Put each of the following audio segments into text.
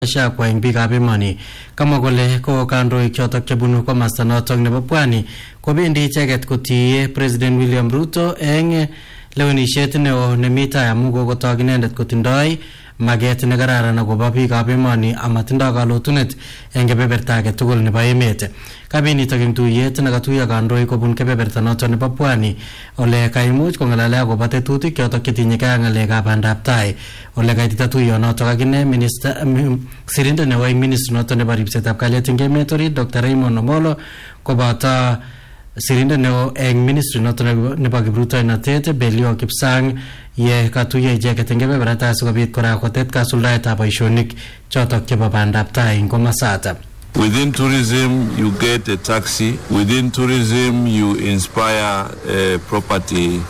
Shakwa ing biikab emoni kama kole ko kandoik chotok chebunu komasta notok nebo Pwani kobendi icheket kotiye President William Ruto eng lewenisiet neo nemi tai amu kokotok inendet kotindoi maget nekararan akobo biikab emoni amatindoi kalotunet eng kebeberta age tugul nebo emet. Kabinitok eng tuyet nekatuiyo kandoik kobun kebeberta notok nebo Pwani ole kaimuch kongalale akobo tetutik chotok chetinyekei ak ngalekab bandab tai. Ole kaitita tuiyonotok akine sirindet nebo ing ministry notok nebo ripsetab kalyet eng emet orit Dr. Raymond Omolo koboto sirindet neo eng ministry notok nebo kiprutoinotet Belio Kipsang ye katuiyo icheket eng kebeberta asikobit kora kotet kasuldaetab boisionik chotok chebo bandab tai eng komasata. Within tourism, you get a taxi. Within tourism, you inspire property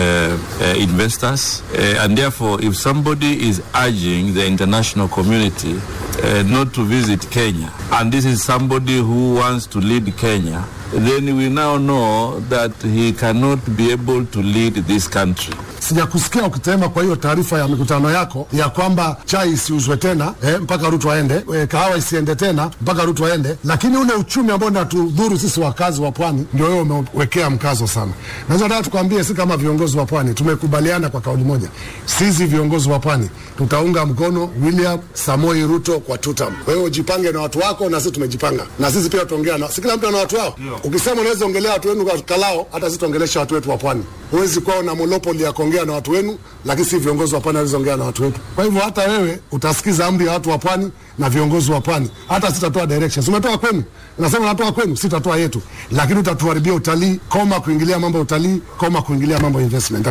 investors. And therefore, if somebody is urging the international community not to visit Kenya, and this is somebody who wants to lead Kenya, then we now know that he cannot be able to lead this country. Sijakusikia ukitema kwa hiyo taarifa ya mikutano yako ya kwamba chai isiuzwe tena mpaka Ruto aende, kahawa isiende tena mpaka Ruto aende, lakini ule uchumi ambao unatudhuru sisi wakazi wa Pwani ndio wewe umewekea mkazo sana. Naweza nataka tukwambie sisi kama viongozi wa Pwani tumekubaliana kwa kauli moja. Sisi viongozi wa Pwani tutaunga mkono William Samoei Ruto kwa tutam. Wewe ujipange na watu wako na sisi tumejipanga. Na sisi pia tuongea na kila mtu na watu wao. Ukisema unaweza ongelea watu wenu kwa kalao, hata sisi tuongelesha watu wetu wa Pwani. Huwezi kuwa na monopoly ya kuongea na watu wenu, lakini si viongozi wa Pwani wanaongea na watu wetu. Kwa hivyo hata wewe utasikiza amri ya watu wa Pwani na viongozi wa Pwani. Hata sitatoa directions. Umetoa kwenu. Nasema natoa kwenu, sitatoa yetu. Lakini utatuharibia utalii, koma kuingilia mambo utalii, koma kuingilia mambo investment.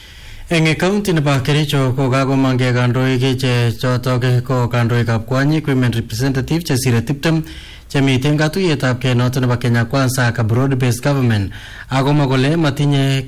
Eng county nebo Kericho ko kakomange kandoik che chotok ko kandoikab kwanyik women representative che sire 20 chemiten katuiyetab kei noto nebo Kenya Kwanza ak broad based government akoma kole matinye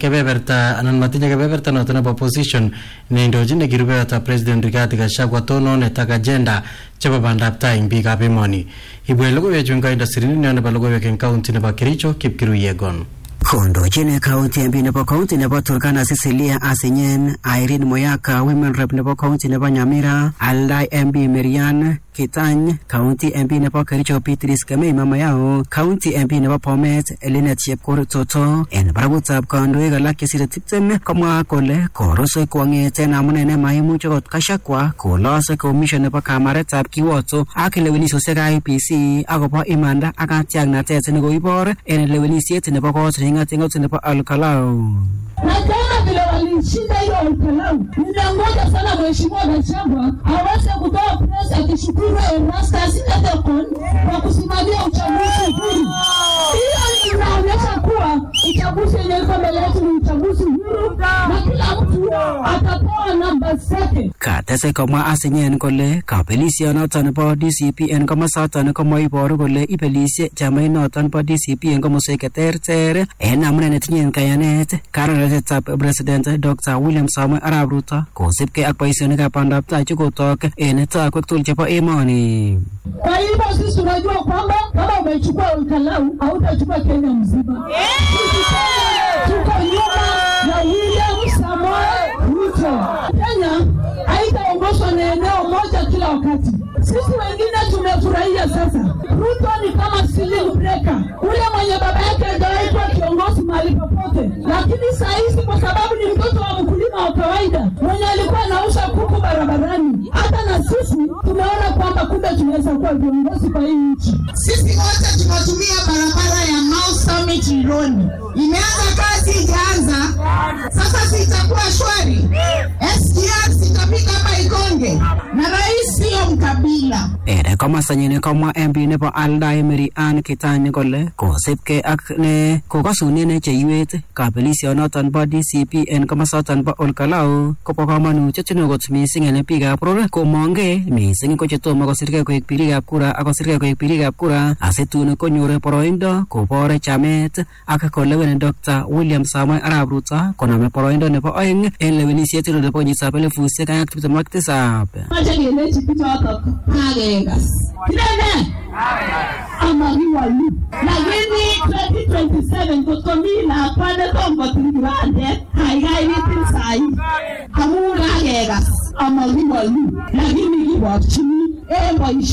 kebeberta noto nebo opposition neindochin nekirubeyotab President Rigathi Gachagua tononet ak agenda chebo bandab tai eng biikab emoni. Ibwe logoiwechu eng kaindo sirindet nebo logoiwek eng county nebo Kericho Kipkiruyegon. Kondochin county MP nebo county nebo Turkana Cecilia Asinyen, Irene Moyaka women rep nebo county nebo Nyamira, Aldai MP Marian Kitany, county MP nebo Kericho Beatrice Kemei Mamayao, county MP nebo Bomet Elinet Chepkur Toto, en barakutab kandoik alak chesire 20 komwa kole korosoi kwong'eten amune nemaimuch akot Gachagua kolose commission nebo kamaretab kiwoto ak lewenisiosiek IEBC akobo imanda ak katiaknatet nekoibor en lewenisiet nebo kot ng'ating'ot nebo Al-Kalau. Na jana vile walishinda hiyo Al-Kalau, ninangoja sana mheshimiwa Gachagua aweze kutoa press akishukuru Erastus Ethekon kwa kusimamia uchaguzi huru. Hiyo inaonyesha kuwa uchaguzi yenye iko mbele yetu ni uchaguzi huru na kila mtu atapewa namba zake. Katese komwa Asinyen kole kabelisionoton nebo DCP en komosoton komoiboru kole ibelisie chamainoton bo DCP en komoswek cheterter en amune netinye kayanet kararatetab President Dr. William Samoei Arap Ruto kosipkei ak boisionikab bandab tai chekotok en takwek tugul chebo emoni. Kwa hivyo sisi tunajua kwamba kama umechukua Al-Kalau hautachukua Kenya mzima. Tuko nyuma na William Samoei Ruto. Kenya haitaongozwa na eneo moja kila wakati. Sisi wengine tumefurahia sasa. Ruto ni kama ceiling breaker. Ule mwenye baba yake hajawahi kuwa kiongozi mahali popote. Lakini saa hizi kwa sababu ni mtoto wa mkulima wa kawaida mwenye alikuwa anauza kuku barabarani, hata na sisi tumeona kwamba kumbe tunaweza kuwa viongozi kwa hii nchi. Sisi wote tunatumia barabara ya Mau Summit Road. Imeanza kazi, ijaanza. Sasa sitakuwa shwari. SGR sitapika hapa Ikonge. Na rais sio mkabila. Komasanyin komwa MP nebo Aldai Marian Kitany kole kosipkei ak ne kokasunen cheiwet kabelisionoton bo DCP en komosoton bo Al-Kalau kobo komonutiet neo kot missing en biikab boror komongei missing ko chetomo kosirgei koek birikab kura ak kosirgei koek birikab kura asitun konyor boroindo kobore chamet ak kolewen Dr. William Samoei Arap Ruto koname boroindo nebo oeng en lewenisiet nebo kenyitab 2027. Kirene amariwa yu lakini 2027 kutomila pande tombo tingirande haigai nitin sai hamunga gegas ama liwa lu, lakini liwa chini,